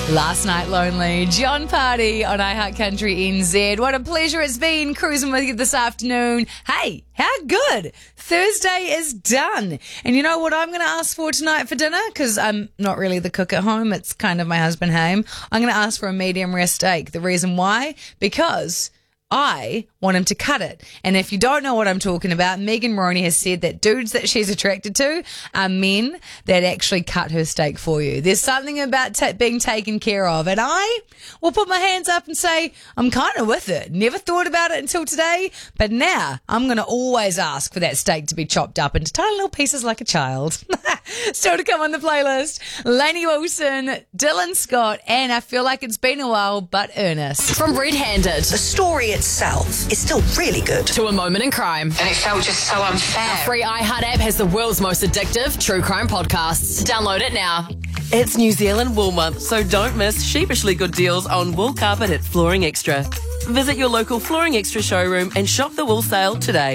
Last Night Lonely, John Party on iHeart Country NZ. What a pleasure it's been cruising with you this afternoon. Hey, how good. Thursday is done. And you know what I'm going to ask for tonight for dinner? Because I'm not really the cook at home. It's kind of my husband, Haim. I'm going to ask for a medium rare steak. The reason why? Because I want him to cut it. And if you don't know what I'm talking about, Megan Moroney has said that dudes that she's attracted to are men that actually cut her steak for you. There's something about being taken care of. And I will put my hands up and say, I'm kind of with it. Never thought about it until today. But now I'm going to always ask for that steak to be chopped up into tiny little pieces like a child. Still to come on the playlist, Lainey Wilson, Dylan Scott, and I feel like it's been a while, but Ernest. From Red Handed The story itself is still really good. to A Moment in Crime. And it felt just so unfair. Free iHeart app has the world's most addictive true crime podcasts. Download it now. It's New Zealand Wool Month, so don't miss sheepishly good deals on wool carpet at Flooring Extra. Visit your local Flooring Extra showroom and shop the wool sale today.